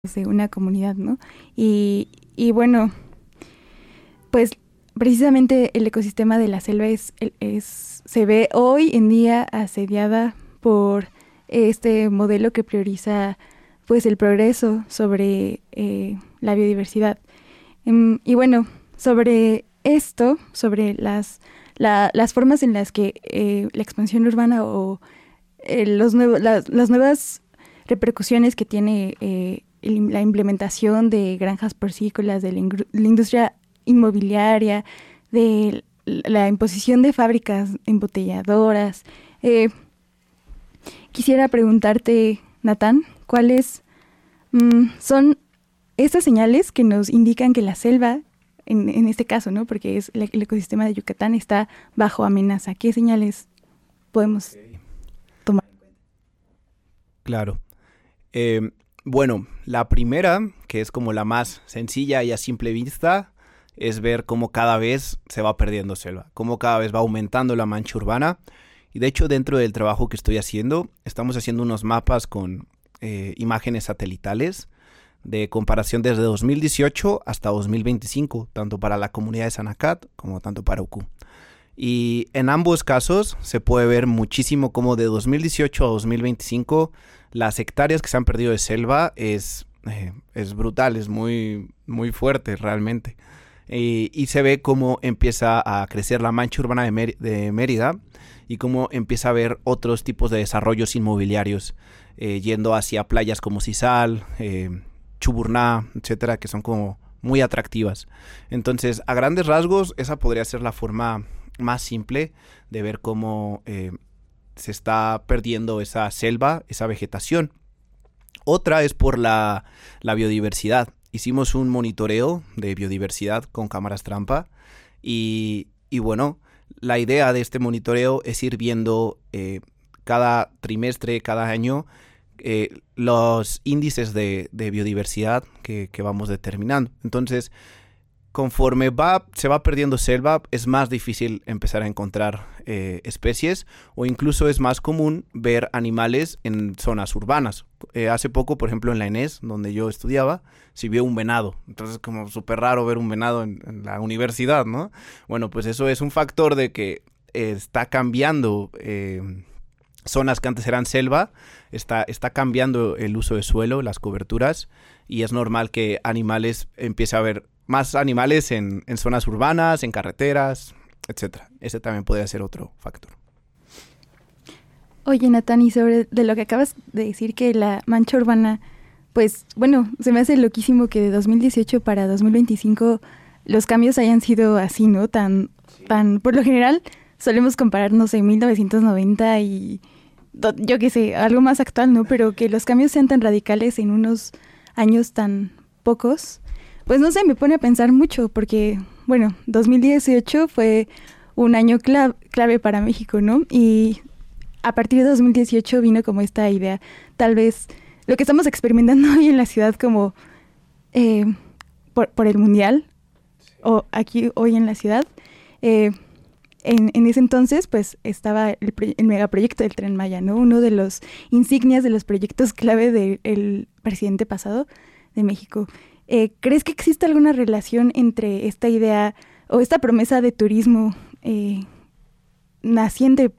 de una comunidad, ¿no? Y bueno, pues precisamente el ecosistema de la selva se ve hoy en día asediada por este modelo que prioriza pues el progreso sobre la biodiversidad. Y bueno, sobre esto, sobre las formas en las que la expansión urbana o las nuevas repercusiones que tiene la implementación de granjas porcícolas, de la industria inmobiliaria, de la imposición de fábricas embotelladoras. Quisiera preguntarte, Natán, ¿cuáles son estas señales que nos indican que la selva, en este caso, ¿no? Porque es el ecosistema de Yucatán, está bajo amenaza? ¿Qué señales podemos tomar? Claro. Bueno, la primera, que es como la más sencilla y a simple vista, es ver cómo cada vez se va perdiendo selva, cómo cada vez va aumentando la mancha urbana. Y de hecho, dentro del trabajo que estoy haciendo, estamos haciendo unos mapas con imágenes satelitales de comparación desde 2018 hasta 2025, tanto para la comunidad de Sanacat como tanto para Ucú. Y en ambos casos se puede ver muchísimo cómo de 2018 a 2025 las hectáreas que se han perdido de selva es brutal, es muy, muy fuerte realmente. Y se ve cómo empieza a crecer la mancha urbana de Mérida y cómo empieza a haber otros tipos de desarrollos inmobiliarios yendo hacia playas como Sisal, Chuburná, etcétera, que son como muy atractivas. Entonces, a grandes rasgos, esa podría ser la forma más simple de ver cómo se está perdiendo esa selva, esa vegetación. Otra es por la biodiversidad. Hicimos un monitoreo de biodiversidad con cámaras trampa y bueno, la idea de este monitoreo es ir viendo cada trimestre, cada año, los índices de biodiversidad que vamos determinando. Entonces, conforme se va perdiendo selva, es más difícil empezar a encontrar especies o incluso es más común ver animales en zonas urbanas. Hace poco, por ejemplo, en la ENES, donde yo estudiaba, se vio un venado. Entonces, como súper raro ver un venado en la universidad, ¿no? Bueno, pues eso es un factor de que está cambiando zonas que antes eran selva, está cambiando el uso de suelo, las coberturas, y es normal que empiece a haber más animales en zonas urbanas, en carreteras, etcétera. Ese también podría ser otro factor. Oye, Natán, y sobre de lo que acabas de decir, que la mancha urbana, pues bueno, se me hace loquísimo que de 2018 para 2025 los cambios hayan sido así, ¿no? Tan, por lo general solemos compararnos en 1990 y yo qué sé, algo más actual, ¿no? Pero que los cambios sean tan radicales en unos años tan pocos, pues no sé, me pone a pensar mucho porque, bueno, 2018 fue un año clave para México, ¿no? Y a partir de 2018 vino como esta idea, tal vez lo que estamos experimentando hoy en la ciudad como por el Mundial, o aquí hoy en la ciudad, en ese entonces pues estaba el megaproyecto del Tren Maya, ¿no? Uno de los insignias de los proyectos clave del presidente pasado de México. ¿Crees que existe alguna relación entre esta idea o esta promesa de turismo naciente